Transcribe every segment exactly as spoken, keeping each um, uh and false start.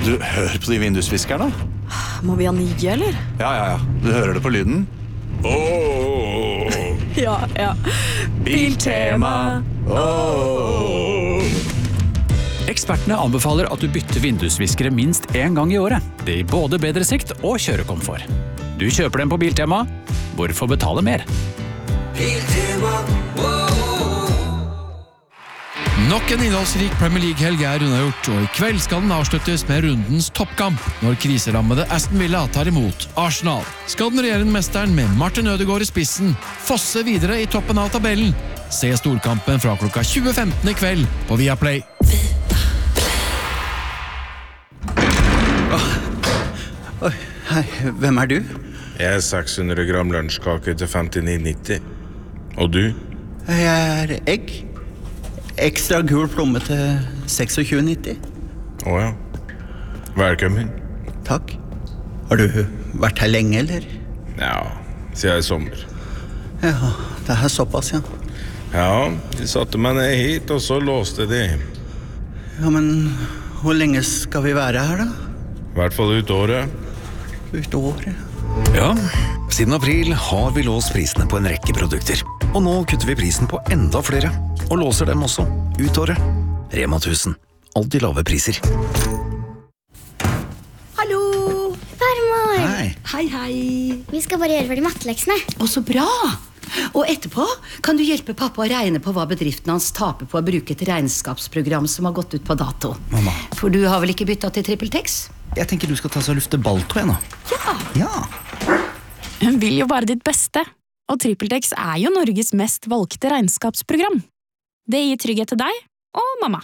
Du, hør på de vindusviskerne. Må vi ha nye, eller? Ja, ja, ja. Du hører det på lyden. Åh! Ja, ja. Biltema. Åh! Ekspertene anbefaler at du bytter vindusviskere minst en gang i året. Det gir både bedre sikt og kjørekomfort. Du kjøper dem på Biltema. Hvorfor betale mer? Biltema, Nok en innholdsrik Premier League-helg er unnagjort, og i kveld skal den avsluttes med rundens toppkamp, når kriserammede Aston Villa tar imot Arsenal. Skal den regjerende mesteren med Martin Ødegaard i spissen fosse videre i toppen av tabellen? Se storkampen fra klokka tjue femten i kveld på Viaplay. Oi, hei, hvem er du? Jeg er seks hundre gram lunsjkake til femtini nitti. Og du? Jeg er egg. Ekstra gul plomme til tjueseks nitti. Åja. Velkommen. Takk. Har du vært her lenge, eller? Ja, siden i sommer. Ja, det er såpass, ja. Ja, de satte meg ned hit, og så låste de. Ja, men hvor lenge skal vi være her, da? I hvert fall ut året. Ut året? Ja, siden april har vi låst prisene på en rekke produkter. Og nå kutter vi prisen på enda flere, og låser dem også ut året. Rema tusen. Alltid lave priser. Hallo! Farmor! Hei. Hei, hei. Vi skal bare gjøre ferdig matteleksene. Å, så bra! Og etterpå kan du hjelpe pappa å regne på hva bedriften hans taper på å bruke et regnskapsprogram som har gått ut på dato. Mamma. For du har vel ikke byttet til TrippelTex? Jeg tenker du skal ta så lufte balltå igjen, da. Ja! Ja. Hun vil jo bare ditt beste. Og TrippelTex er jo Norges mest valgte regnskapsprogram. Det gir trygghet til deg og mamma.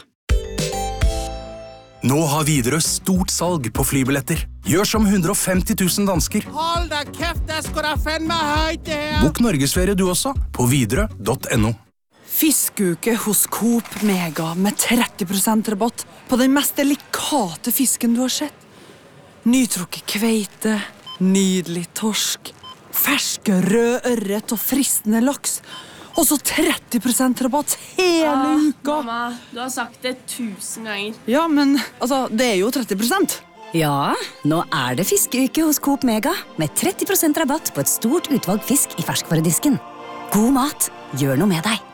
Nå har Widerøe stort salg på flybilletter. Gjør som hundre og femti tusen dansker. Hold da kæft, det skal da fandme højt det her. Bok Norgesferie du også, på widerøe punktum no. Fiskeuke hos Coop Mega med tretti prosent rabatt på den mest delikate fisken du har sett. Nytrukket kveite, nydelig torsk, ferske rød ørret og fristende laks. Og så tretti prosent rabatt hele ah, uka. Mamma, du har sagt det tusen ganger. Ja, men altså, det er jo tretti prosent. Ja, nå er det fiskeuke hos Coop Mega med tretti prosent rabatt på et stort utvalg fisk i ferskvaredisken. God mat, gjør noe med deg.